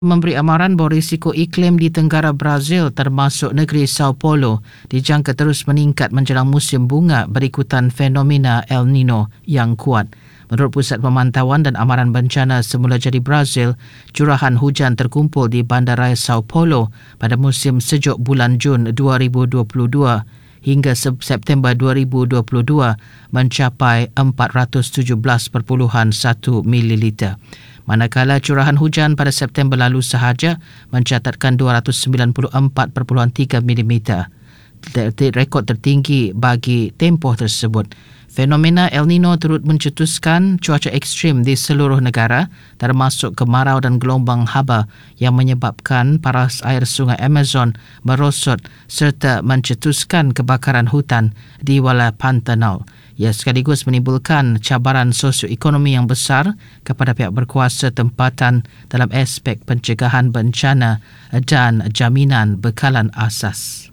memberi amaran bahawa risiko iklim di tenggara Brazil termasuk negeri Sao Paulo dijangka terus meningkat menjelang musim bunga berikutan fenomena El Nino yang kuat. Menurut Pusat Pemantauan dan Amaran Bencana Semula Jadi Brazil, curahan hujan terkumpul di Bandaraya Sao Paulo pada musim sejuk bulan Jun 2022 hingga September 2022 mencapai 417.1 mililiter. Manakala curahan hujan pada September lalu sahaja mencatatkan 294.3 mm, rekod tertinggi bagi tempoh tersebut. Fenomena El Nino turut mencetuskan cuaca ekstrim di seluruh negara, termasuk kemarau dan gelombang haba yang menyebabkan paras air sungai Amazon merosot serta mencetuskan kebakaran hutan di wilayah Pantanal. Ia sekaligus menimbulkan cabaran sosioekonomi yang besar kepada pihak berkuasa tempatan dalam aspek pencegahan bencana dan jaminan bekalan asas.